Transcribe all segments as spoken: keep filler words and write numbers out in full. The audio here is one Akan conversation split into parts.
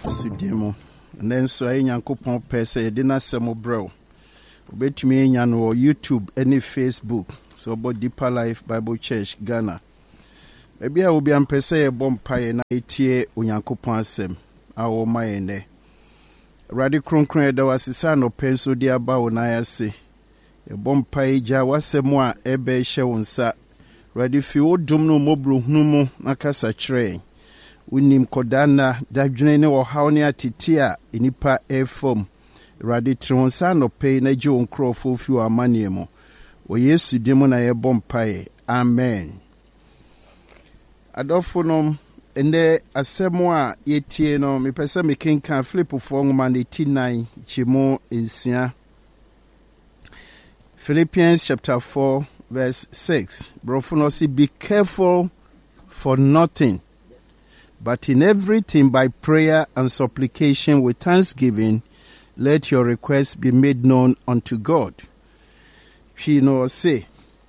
Sudemo. And then so I Yankopon pese dina semo bro. Obetumi enya no YouTube any Facebook. So about Deeper Life Bible Church Ghana. Maybe I will be ampese e bompa na etie Onyankopon asem. Awo mayende. Radi kronkron eda wasisa no penso di aba onaya se. E bompa eja wasemo a ebe hye wonsa. Radi fi odum no mobru hunu mu na kasa kyerɛ. Unim kodana dadwene ne ohaw ne atete a enipa efom. Radi tronsa no pay na je onkrofo fi o amane mu. O Yesu dimo na ye bompae. Amen. Adofonom ende asemo a yetie no me pese me kenkan Philip fo ngoma ne eighty-nine chimo ensia. Philippians chapter four verse six. Brofono say be careful for nothing, but in everything by prayer and supplication with thanksgiving let your requests be made known unto God. She no say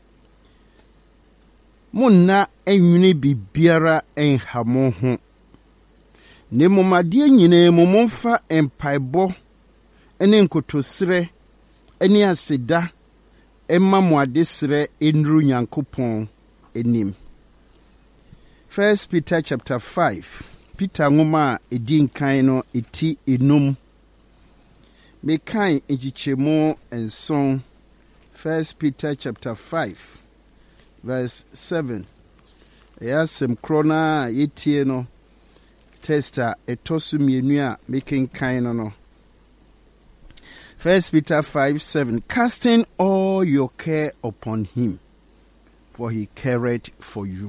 Munna enwini bibiara enhamo ho. Ne momade nyine momomfa empaibo ene nkotosre ene aseda emma mo adesre enru Nyankopon enim. First Peter chapter five. Peter ngoma edin kan no eti enum. Me kan ejichemo enson. First Peter chapter five. Verse seven. Yasem krona yetie no testa etosu mienu a making kind no. First Peter five seven. Casting all your care upon him, for he careth for you.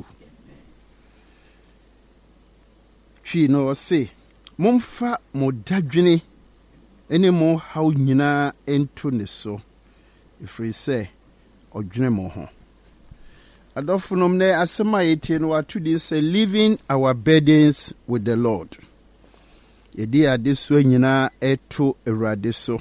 She no say mumfa mo dadwene ene mo haw nyina ento ne so. Ifri say odwene mo ho. Adofunom ne asema yetie no atudi say living our burdens with the Lord. Yedi ade so nyina eto Awurade so.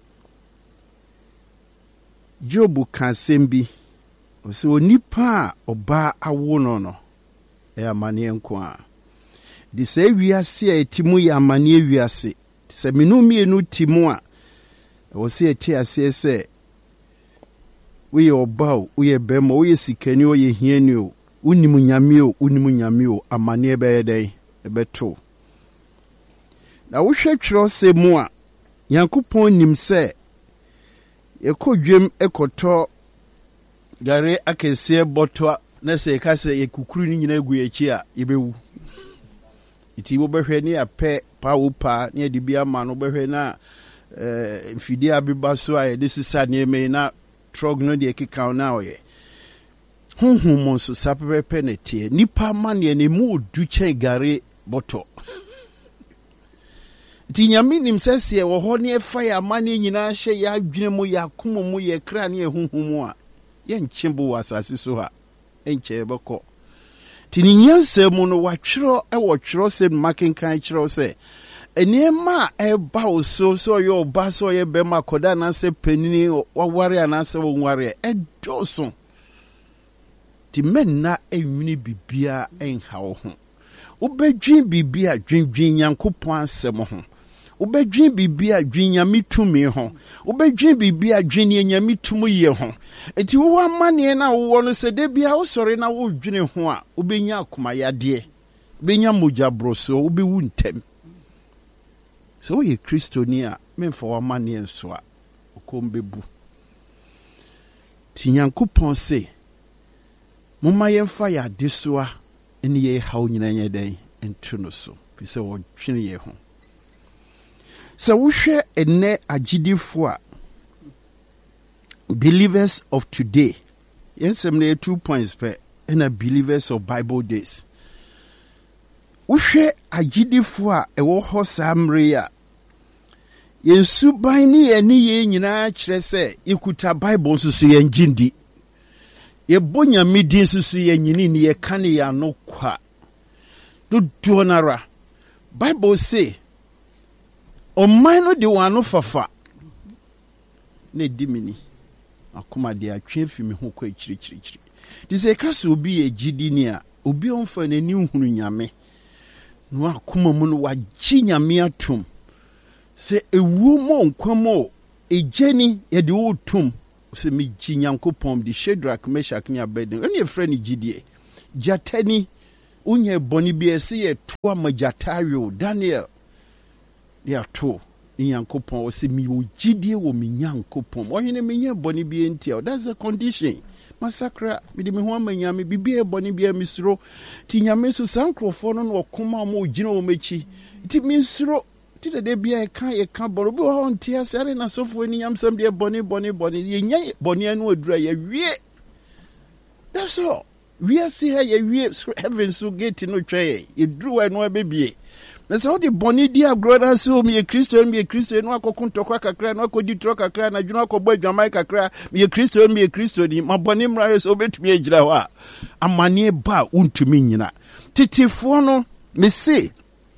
Job kan sembi. O se onipa oba awo no no. E amane enko a. Di se wiase a etimu ya amane wiase. Se menu mienu timu a. O se eti ase se we obao, we bemo, we sikeni, we hienio, unimu nyamio, unimu nyamio, amane bede, ebeto. Na wushe chiro se mua, Yankopon nimse, yeko dwem ekoto, gare akese botwa, nese ekase yekukuru ni nyina egu yechia, yebewu. Iti wobehwe ni ape, pa upa, ni edibia manu, wobehwe na, uh, mfidi abibaso aye, disi sa nieme na, trog no de kika na oye honhom monso sapepe penetie nipa mane ne mu du chen gare boto ti nyame nim sese wo ho ne fa ya mane nyina hye ya adwene mu ya komo mu ye kra ne honhom a ye nchembo wasase so ha enche beko ti ni nyanse mu no watwero e wo twero se makenkan kyero se enema eba oso so yo ba so ye be makoda na se penini waware na se wonware edoso ti menna enwini bibia enhawo ho ubedwin bibia dwendwen Yankopon asem ho ubedwin bibia dwen nyame tumi ho ubedwin bibia dwen nyame tumu ye ho enti wo amane na wo no se de bia wo sore na wo dwene ho a ubenya akoma yade ubenya mogya broso ubewu ntem. So ye Kristonia men for wa mane enso a okombebu. Ti Nyankopon se momma yemfa ya desoa ene ye haw nyina nye den ento no so. Fi se wo twene ye ho. So wo hwe ene agidifo a believers of today. Yensem na two points per ena believers of Bible days. Wo hwe agidifo a ewo ho samre a Yesu baini eni ye nyina kyerɛ sɛ ikuta Bible susu ye ngindi ye bonya midi susu ye nyini ni ye kane ya no kwa do donara Bible say o mino de wano fafa ne dimini akoma de atwe fi me ho kwa kyiri kyiri kyiri di se ka so obi ye gidi ni a obi onfa n'ani hunu nyame no akoma mu no wagye nyame atom se ewu mo nkwamo ejeni ye de wotum se mi gye Nyankopɔn de Shadrach Meshach ne Abednego ene efre ne gidie jatani unye boni bi ese ye to amajatawo Daniel ya to Nyankopɔn wo se mi wo gidie wo mi Nyankopɔn wo hene mi nye boni bi entia. That's the condition. Masakra midi me ho amanyame bibia boni bia misro ti nyame so sankrofo no no koma mo gina wo mechi ti misro ti de bia e kan e kan boro bi ho ntia sare na sofo ni nyamsam de boni boni boni ye nya boni anu adura ye wie. That's all. We are see ye wie heaven so gate no twa ye duru anu abebie. Na so the boni dia brother so me Christian me Christian no akokunto kwa kakra no akodi tro kakra na dwuna akobɔ adwamai kakra me Christian me Christian ni maboni mra so betumi agira ho a amane ba untumi nyina titifo no me se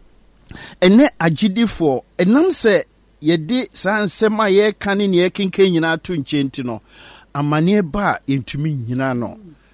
ene agidifo enam se yede sansem a ye kan ne ye kenken nyina to nkyenti no amane ba entumi nyina no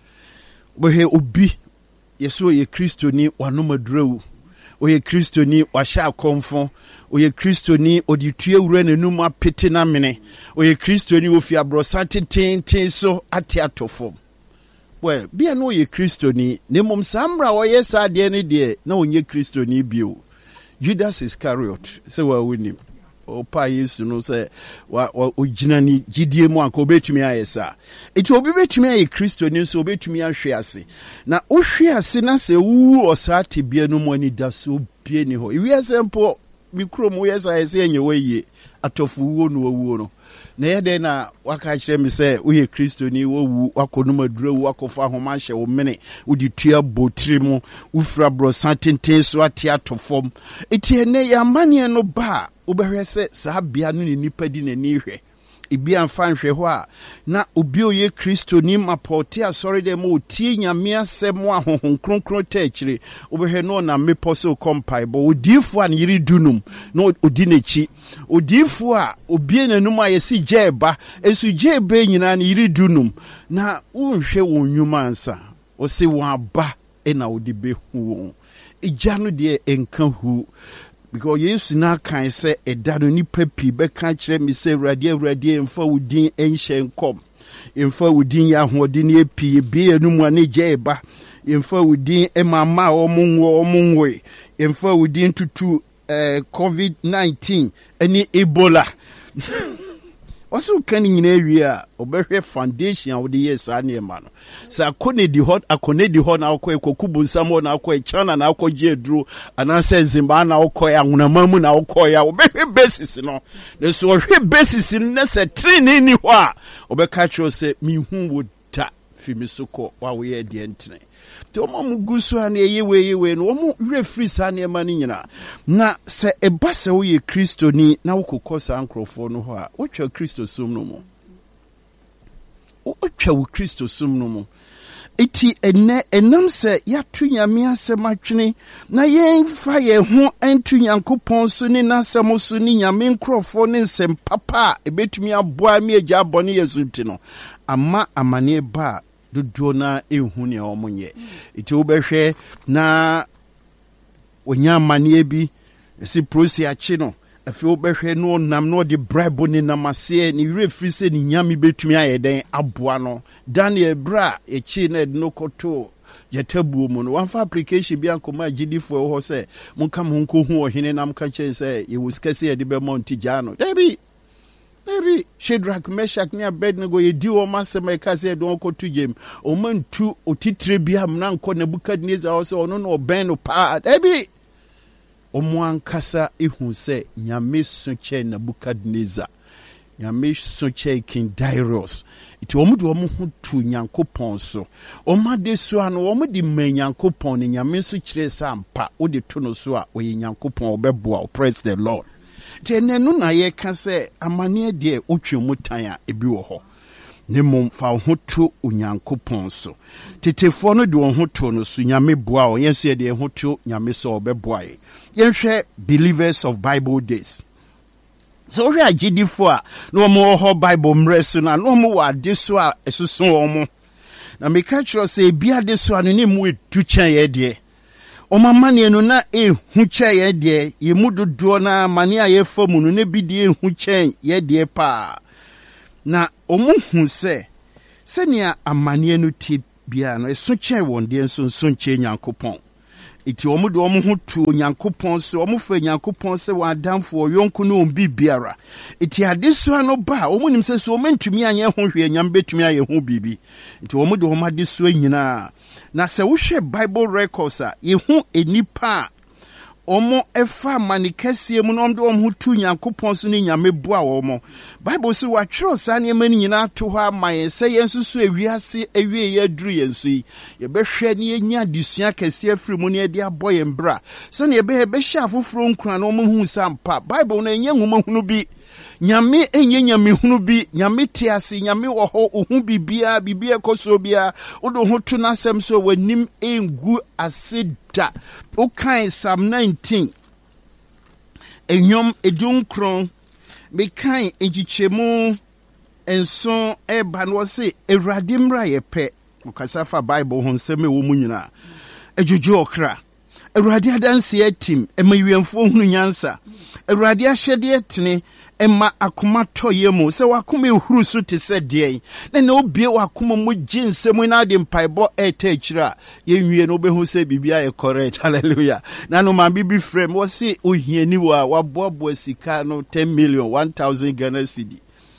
bohe obi yeso ye Christiani wanomadrewu oye Kristoni washa akomfo oye Kristoni oditue wura nanum apete na mene oye Kristoni ofi abrosa tenten so ate atofo. Well bia no oye Kristoni ne mom samra oye sa de ne de na onye Kristoni bio. Judas Iscariot se wa woni o pa Yesu no se wa ogina ni gidie mu anka obetumi ayesa eti obi betumi aye Kristoni so obetumi ahwe ase na ohwe ase na se wu osate bia no mu ani da so bia ni ho iwi asempo mikro mu yesa ese enye waye atofu wo no wu no na yede na waka kire mi se uye Kristoni wo wu wakonum adura wu akofa homa hye wo mene udi tua botiri mu ufra bro santenten so ate atofom eti ene ya mane no ba ubehwe se sa bia no ni nipa di na ni hwe ibi amfa nhwe ho a na obi oye Kristoni mapote asori de mo tie nyame asem ahohon kronkron ta akire ubehwe no na meposo kompai bo odifo an yiri dunum no odi nechi odifo a obi nanum ayesi jeba esu jeba nyina na yiri dunum na unhwe wonwuma ansa o se wa ba e na odi behu ija no de enka hu because Yesu na kan se edano ni papi be kan kire mi se awurade awurade emfa wudin enhye nkom emfa wudin ya hodin epi bi enum ane jeba emfa wudin emama omunwo omunwe emfa wudin tutu eh, covid nineteen ani Ebola also kan nyina wi a obehwe foundation a wode yes ane ma no sa akone di hot akone di hot na akọ ekokubu nsamo na akọ China na akọ jedru ananse Zimba na akọ ya nwunamamu na akọ ya obehwe basis no na so ohwe basis no se training ni ho a obeka tro se mi hu wo ta fimisoko wa we ye de ntene te o mamu gusu an ye we ye we no mo refree sa ne ma ni nyina na se eba se wo ye Kristoni na wo kokosa ankrofo no ho a wo twa Kristo som no mo wo twa wo Kristo som no mo eti ene enam se ya tu nyame asem atwene na yen fa ye ho antu Nyankopɔn so ni nasem so ni nyame nkrofo ne nsem papa ebetumi aboa mi agya bone Yesu ntino ama amane ba dodo na ehu ne omonye eti obehwe na onya amane bi esi prosi achi no afi obehwe no nam no de bribe ni namase ni refri se ni nyame betumi ayeden aboa no Daniel bra echi na no koto yetabuo mu no wanfa application bi ankoma agidifo ho se monka mo nko hu ohene nam ka chen se ye wuskase ye de be monti jano debi Maybe Shadrach Meshach ni Abednego ye di o masema e kase do ko tujem o mantu otitire bi amna nko Nebukadnezar o se ono no oben no pa debi o mo ankasa ehun se nyame so che Nebukadnezar nyame so che King Darius iti omu de omu hu tu Nyankopɔn so oma de so ano omu de man Nyankopɔn ne nyame so kire sa ampa o de to no so a o ye Nyankopɔn obeboa. Praise the Lord. Tenenu na ye ka se amane de otwemu tan a ebi wo ho ne mom fa ho to Onyankopɔn so tetefo no de ho to no so nyame boa o yense de ho to nyame so obeboa ye yenhwe believers of Bible days so we agidifo a no mo ho Bible mreso na no mo wa de so a esusun o mo na me ka kiro se bia de so anu ne mu edu chen ye de Omamani no na e hu che ye de ye mu dodo na mane a ye famu no na bi de hu che ye de pa na omu hu se se nia amane no ti bia no eso che won de nso nso che Nyankopɔn iti omu de omu hu tu Nyankopɔn se omu fa Nyankopɔn se wa adamfo yonku no ombi biara iti adeso no ba omu nim se so mentumi anye ho hwe nyam betumi aye ho bibi iti omu de omu adeso nyina na se wo hwe Bible records a ye hu enipa omo efa manikesie mu no omde omu tu Nyankopɔn so ni nyame boa omo Bible se wa twero sa ne mani nyina to ha maye se yensusu ewiase ewie ye duru yensu yi ye behwe ne enya disua kese afiri mu ne ye de aboye mbra se ne ye be be hya afoforo nkura no omu hu sampa Bible na enye nwoma hunu bi nyame enye nyame hunu bi nyame tiase nyame wo ho ohu bibia bibia koso bia odo ho to nasem so wanim engu aseda okai Psalm nineteen enyom edunkron mekan enchichemu enso eba no se Awurade mra ye pe okasa fa Bible ho nsem e wo mu nyina ejojo okra Awurade adanse atim emawiemfo hunu nyansa Awurade ahyede etene Emma akuma toye mu se wakuma ehuru so te se de na na obie wakuma mu ginsem na de mpaibo eta akira ye nwie no behu se bibia e correct hallelujah na no man bibi frame wo se ohiani wa waboabo sika no ten million one thousand Ghana cedi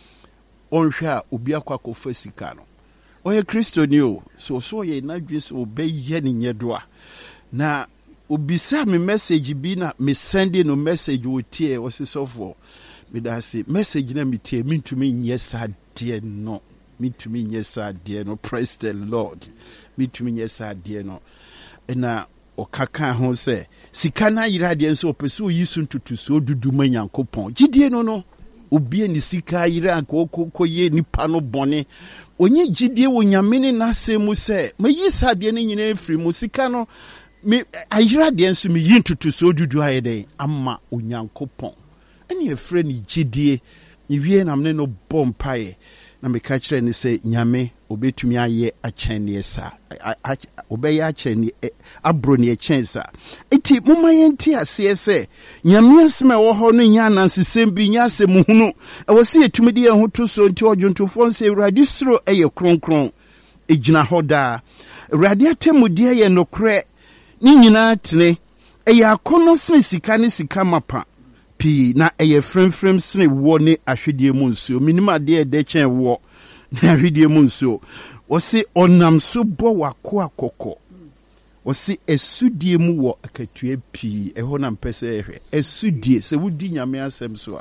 onhwe a obi akwakofa sika no oye Kristo ni o so so ye na dwe so obeye ne nyedoa na obisa me message bi na me send no message wo tie wo se sofo me da say message na me tie me to me nyesa de no me to me nyesa de no praise the Lord me to me nyesa de no na okaka ho say sika na yira de nso opeso yisu ntutu so dudu manyankopon gidie no no obi ni sika yira ko ko ye nipa no bone onye gidie wo nyame na asemu say mayisa de no nyina efiri mu sika no me ayira de nso me yintutu so dudu ayede amma onyankopon eni efre ni gidie ni wie na mne no bompae na me ka kire ni se nyame obetumi aye achen esa obeye achen abro ni achen sa eti moma yenti ase ese nyame aseme wo ho no nya nansesem bi nya asem hunu e wo se etumi de ho to so nti odwontofo nse Awurade suro eye kronkron ejina hoda Awurade atemudie ye nokre ni nyina tene eye akono sene sika ne sika mapa pi na eye fremfrem sene wo ne ahwedie mu nsuo minima de de chen wo na ahwedie mu nsuo wo se onam so bo wako akoko wo se esudie mu wo akatua pi eho na mpese ehwe esudie se wudi nyame asem so a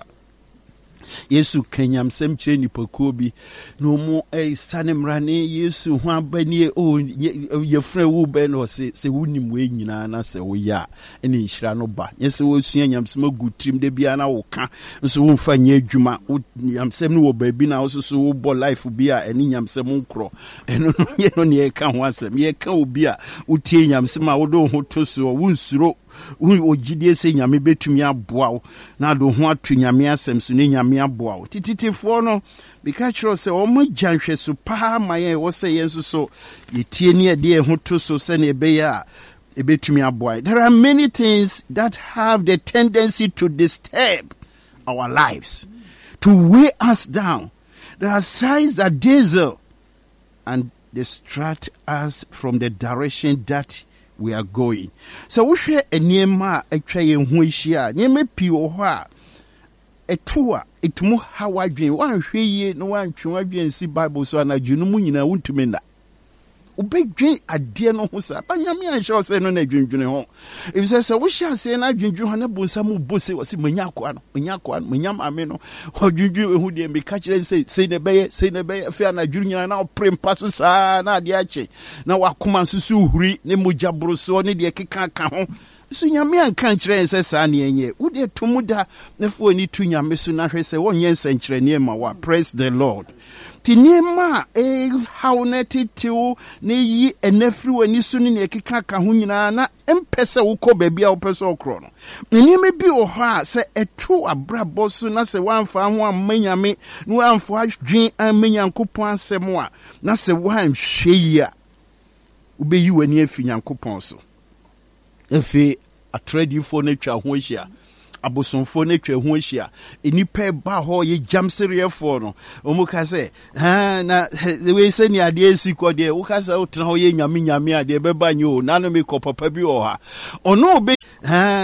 Yesu kenyam sem kire nipakuo bi no mo e sanemrane Yesu ho abani o ye frɛ wo be no se se wonim we nyina na se wo ya ene nhira no ba ye se wo sua nyamsem agutrim de bia na wo ka nso wo mfa nya adwuma nyamsem no wo ba bi na wo so wo bo life bi a ene nyamsem nkro eno no ye no ne ye ka ho asem ye ka obi a wo tie nyamsem a wo do ho to so wo nsuro wo gidie se nyame betumi aboa na do ho atu nyame asem so ne nyame aboa tititifo no bika chiro se o mo janhwe so pa maye wo se yenso so yetie ne ade ho to so se ne be ya ebetumi aboa. There are many things that have the tendency to disturb our lives, to weigh us down. There are signs that dazzle and distract us from the direction that we are going. So we share a niema a tray and huishia, near pi or ha a tour, it mo how I dream one ye no one to see Bible so and I junumina won't to mena. Obey dream a dear no husa, but yammy shall say no dream home. If says I wish I say and I dream Johanna Bonsamu Bosse was in Manyaquan, Manyaquan, Manyam Ameno, or you do who they may catch and say, say the bay, say the bay, fair na junior now prim passus, ah, na diache. Now I come and susu, Nemuja Brusso, Nidia Kika. So Yamian country says Sani and ye, would ye tumuda, therefore need to Yamisuna say one year century near Mawa. Praise the Lord. Tinema e hauneti tiu ne yi enefru ani suni ne keka ka ho nyina na empese wo ko ba bia wo pese okro no nime bi o ha se etu abrabo so na se wanfa ho amanyame no wanfa adwen amanyankopon asem a na se wan hwe yi a ubeyi wani afi nyankopon so efe atradiefo no twa ho ahia abosomfo no twa ho ahia enipa ba ho ye jamserefo no omu ka se ha na we se ni ade esiko de wo ka se wo tena ho ye nyame nyame ade beba nyo na no me kɔ papa bi o ha ono be ha